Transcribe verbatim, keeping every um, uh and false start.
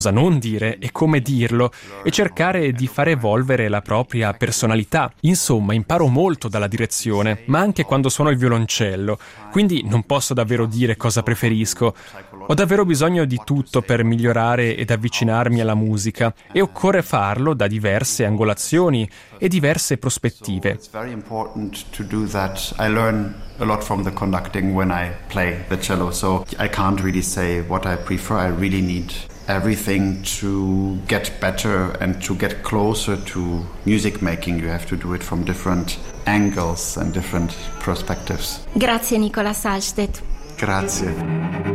cosa non dire e come dirlo e cercare di far evolvere la propria personalità. Insomma, imparo molto dalla direzione, ma anche quando suono il violoncello, quindi non posso davvero dire cosa preferisco. Ho davvero bisogno di tutto per migliorare ed avvicinarmi alla musica e occorre farlo da diverse angolazioni e diverse prospettive. It's very important to do that. I learn a lot from the conducting when I play the cello, so I can't really say what I prefer. I really need everything to get better and to get closer to music making. You have to do it from different angles and different perspectives. Grazie Nicola Sahlstedt. Grazie.